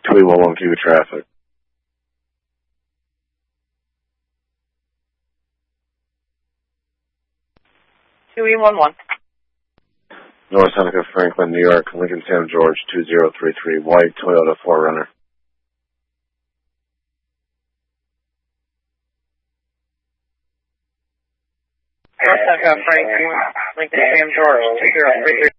211 Cuba traffic. North Seneca, Franklin, New York, Lincoln Sam George, 2033, white Toyota 4Runner. North Seneca, Franklin, Lincoln Sam George, 2033.